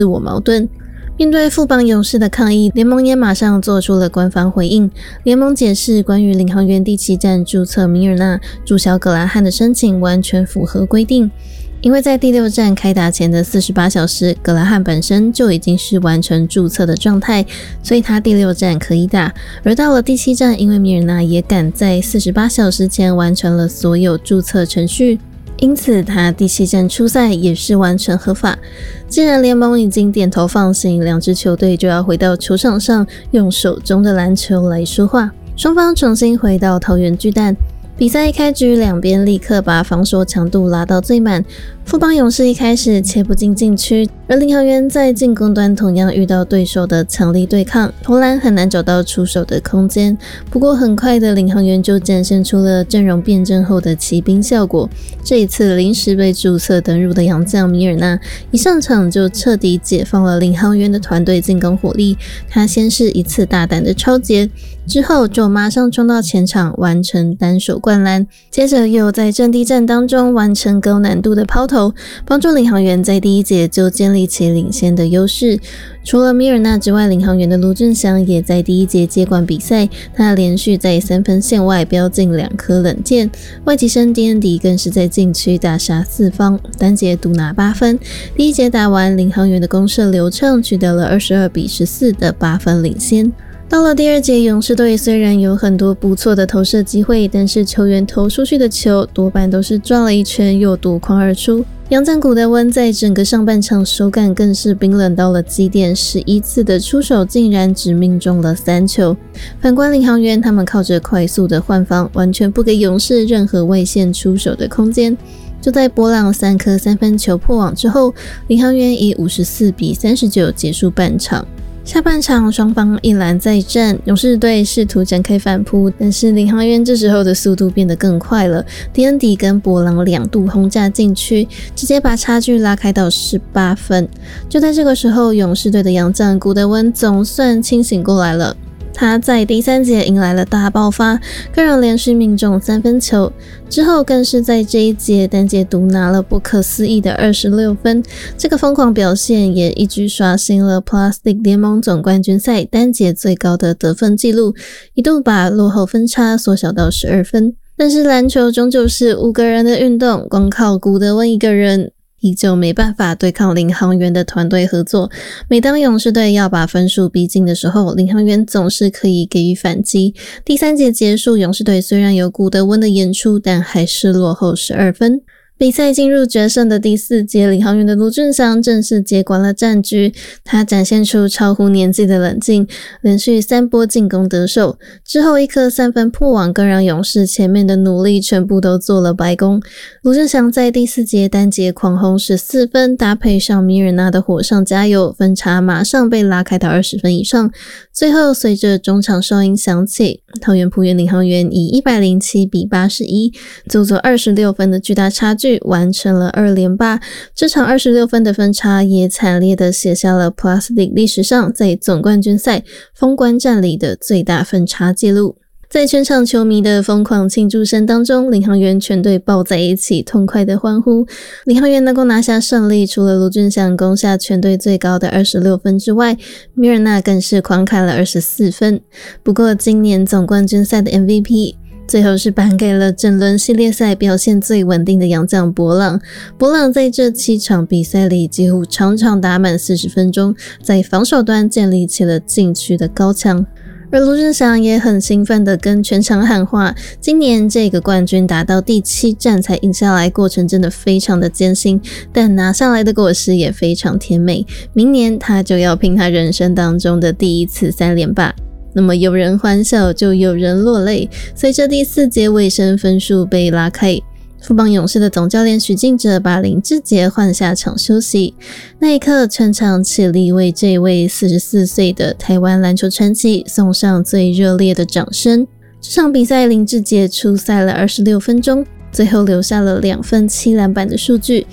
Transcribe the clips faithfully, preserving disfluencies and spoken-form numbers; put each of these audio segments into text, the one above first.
自我矛盾。面对富邦勇士的抗议，联盟也马上做出了官方回应。联盟解释，关于领航员第七站注册米尔纳、注销格拉汉的申请完全符合规定，因为在第六站开打前的四十八小时，格拉汉本身就已经是完成注册的状态，所以他第六站可以打。而到了第七站，因为米尔纳也赶在四十八小时前完成了所有注册程序，因此他第七站出赛也是完全合法。既然联盟已经点头放行，两支球队就要回到球场上，用手中的篮球来说话。双方重新回到桃园巨蛋，比赛一开局，两边立刻把防守强度拉到最满。富邦勇士一开始切不进禁区，而领航员在进攻端同样遇到对手的强力对抗，投篮很难找到出手的空间。不过很快的，领航员就展现出了阵容变阵后的骑兵效果。这一次临时被注册登入的洋将米尔纳一上场就彻底解放了领航员的团队进攻火力。他先是一次大胆的抄截，之后就马上冲到前场完成单手灌篮，接着又在阵地战当中完成高难度的抛投，帮助领航员在第一节就建立起领先的优势。除了米尔纳之外，领航员的卢俊祥也在第一节接管比赛，他连续在三分线外飙进两颗冷箭，外籍生 D N D 更是在禁区大杀四方，单节独拿八分。第一节打完，领航员的攻势流畅，取得了二十二比十四的八分领先。到了第二节，勇士队虽然有很多不错的投射机会，但是球员投出去的球多半都是转了一圈又夺框而出。洋将古德温在整个上半场手感更是冰冷到了极点，十一次的出手竟然只命中了三球。反观领航员，他们靠着快速的换防，完全不给勇士任何外线出手的空间。就在波浪三颗三分球破网之后，领航员以五十四比三十九结束半场。下半场双方一篮再战，勇士队试图展开反扑，但是领航员这时候的速度变得更快了。迪恩迪跟波浪两度轰炸禁区，直接把差距拉开到十八分。就在这个时候，勇士队的洋将古德温总算清醒过来了。他在第三节迎来了大爆发，个人连续命中三分球，之后更是在这一节单节独拿了不可思议的二十六分。这个疯狂表现也一举刷新了 Plastic 联盟总冠军赛单节最高的得分纪录，一度把落后分差缩小到十二分。但是篮球终究是五个人的运动，光靠古德温一个人依旧没办法对抗领航员的团队合作。每当勇士队要把分数逼近的时候，领航员总是可以给予反击。第三节结束，勇士队虽然有古德温的演出，但还是落后十二分。比赛进入决胜的第四节，领航员的卢俊祥正式接管了战局。他展现出超乎年纪的冷静，连续三波进攻得手，之后一颗三分破网，更让勇士前面的努力全部都做了白工。卢俊祥在第四节单节狂轰十四分，搭配上米尔纳的火上加油，分差马上被拉开到二十分以上。最后随着中场哨音响起，桃园璞园领航员以一百零七比八十一，足足二十六分的巨大差距完成了二连霸。这场二十六分的分差也惨烈的写下了 Plastic 历史上在总冠军赛封关战里的最大分差纪录。在全场球迷的疯狂庆祝声当中，领航员全队抱在一起痛快的欢呼。领航员能够拿下胜利，除了卢俊祥攻下全队最高的二十六分之外，米尔纳更是狂砍了二十四分。不过今年总冠军赛的 M V P最后是颁给了整轮系列赛表现最稳定的洋将博朗。博朗在这七场比赛里几乎场场打满四十分钟，在防守端建立起了禁区的高墙。而卢俊祥也很兴奋的跟全场喊话，今年这个冠军打到第七战才赢下来，过程真的非常的艰辛，但拿下来的果实也非常甜美。明年他就要拼他人生当中的第一次三连霸。那么有人欢笑就有人落泪，随着第四节尾声分数被拉开，富邦勇士的总教练许晋哲把林志杰换下场休息。那一刻，全场起立为这位四十四岁的台湾篮球传奇送上最热烈的掌声。这场比赛林志杰出赛了二十六分钟，最后留下了两分七篮板的数据。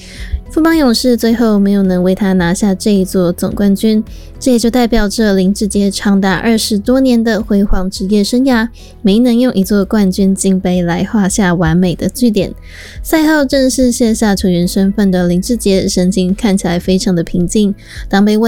富邦勇士最后没有能为他拿下这一座总冠军，这也就代表着林志杰长达二十多年的辉煌职业生涯没能用一座冠军金杯来画下完美的句点。赛后正式卸下球员身份的林志杰神情看起来非常的平静，当被问